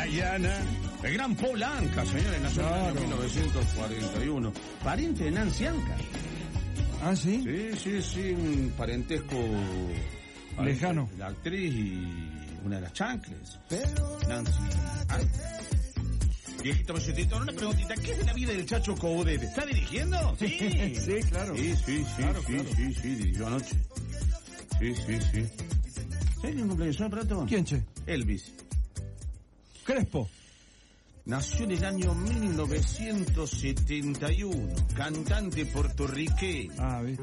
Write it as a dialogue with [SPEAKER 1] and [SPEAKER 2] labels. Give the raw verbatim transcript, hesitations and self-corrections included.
[SPEAKER 1] Dayana. El gran Paul Anka, señores, nació en el año mil novecientos cuarenta y uno. Pariente de Nancy Anka.
[SPEAKER 2] ¿Ah, sí?
[SPEAKER 1] Sí, sí, sí, un parentesco
[SPEAKER 2] lejano.
[SPEAKER 1] La actriz y una de las chancles. Nancy Anka. Viejito Macetito, una preguntita, ¿qué es de la vida del Chacho Coudet? ¿Está dirigiendo? Sí,
[SPEAKER 2] sí, claro.
[SPEAKER 1] Sí, sí, sí,
[SPEAKER 2] claro,
[SPEAKER 1] sí,
[SPEAKER 2] claro.
[SPEAKER 1] sí, sí, dirigió anoche. Sí, sí, sí. ¿Sabes quién cumpleaños hoy, Prato?
[SPEAKER 2] ¿Quién, che?
[SPEAKER 1] Elvis.
[SPEAKER 2] Crespo.
[SPEAKER 1] Nació en el año mil novecientos setenta y uno, cantante puertorriqueño.
[SPEAKER 2] Ah, ¿viste?